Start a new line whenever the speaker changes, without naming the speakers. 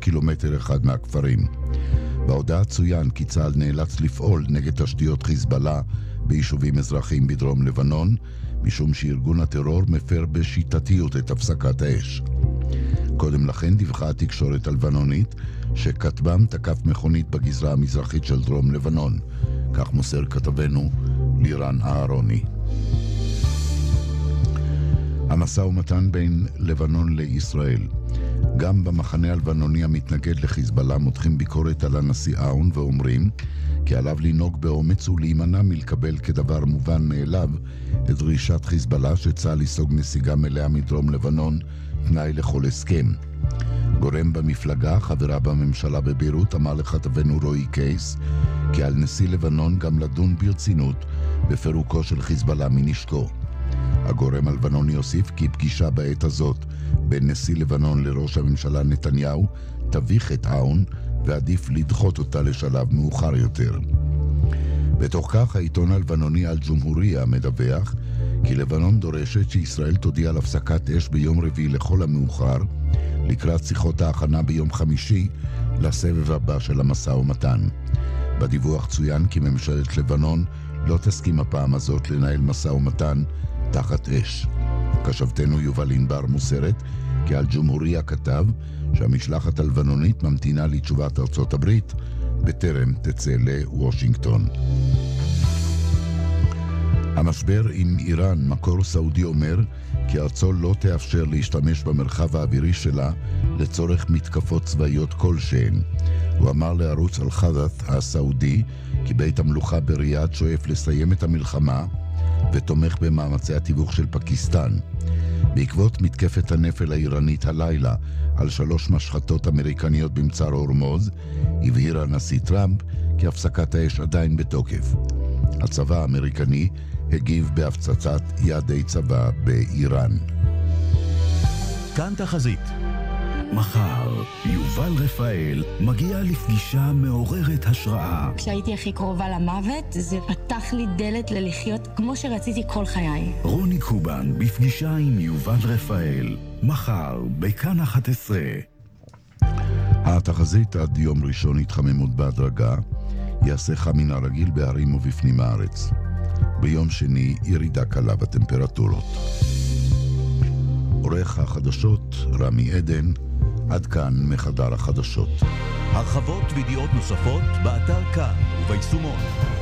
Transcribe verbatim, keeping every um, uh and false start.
קילומטר אחד מהכפרים. בהודעה צוין כי צה"ל נאלץ לפעול נגד תשתיות חיזבאללה ביישובים אזרחיים בדרום לבנון, משום שארגון הטרור מפר בשיטתיות את הפסקת האש. קודם לכן דיווחה התקשורת הלבנונית שכטב"ם תקף מכונית בגזרה המזרחית של דרום לבנון. כך מוסר כתבנו לירן אהרוני. המשא ומתן בין לבנון לישראל. גם במחנה הלבנוני המתנגד לחיזבאללה מותחים ביקורת על הנשיא אאון ואומרים כי עליו לנהוג באומץ ולהימנע מלקבל כדבר מובן מאליו את דרישת חיזבאללה שצה"ל ייסוג נסיגה מלאה מדרום לבנון, תנאי לכל הסכם. גורם במפלגה, חברה בממשלה בביירות, אמר לכתבנו רועי קייס כי על נשיא לבנון גם לדון ברצינות בפירוקו של חיזבאללה מנשקו. הגורם הלבנוני יוסיף כי פגישה בעת הזאת בין נשיא לבנון לראש הממשלה נתניהו תביך את אאון ועדיף לדחות אותה לשלב מאוחר יותר. בתוך כך העיתון הלבנוני אל-ג'ומהוריה מדווח כי לבנון דורשת שישראל תודיע על הפסקת אש ביום רביעי לכל המאוחר לקראת שיחות ההכנה ביום חמישי לסבב הבא של המשא ומתן. בדיווח צוין כי ממשלת לבנון לא תסכים הפעם הזאת לנהל משא ומתן תחת אש. כשבתנו יובל ענבר מוסרת כי אל-ג'ומהוריה כתב שהמשלחת הלבנונית ממתינה לתשובת ארצות הברית בטרם תצא לוושינגטון. המשבר עם איראן, מקור סעודי אומר כי ארצו לא תאפשר להשתמש במרחב האווירי שלה לצורך מתקפות צבאיות כלשהן. הוא אמר לערוץ אל-חדת' הסעודי כי בית המלוכה בריאד שואף לסיים את המלחמה ותומך במאמצי התיווך של פקיסטן. בעקבות מתקפת הנפל האיראנית הלילה על שלוש משחטות אמריקניות במצר הורמוז, הבהיר הנשיא טראמפ כי הפסקת האש עדיין בתוקף. הצבא האמריקני הגיב בהפצצת יעדי צבא באיראן.
כאן תחזית. מחר, יובל רפאל מגיע לפגישה מעוררת השראה.
כשהייתי הכי קרובה למוות, זה פתח לי דלת ללחיות כמו שרציתי כל חיי.
רוני קובן בפגישה עם יובל רפאל. מחר, בכאן אחת עשרה.
התחזית עד יום ראשון התחממות בהדרגה, יעשה חם מן הרגיל בהרים ובפנים הארץ. ביום שני ירידה קלה בטמפרטורות. עורך החדשות רמי עדן, עד כאן מחדר החדשות.
הרחבות וידיעות נוספות באתר כאן וביישומון.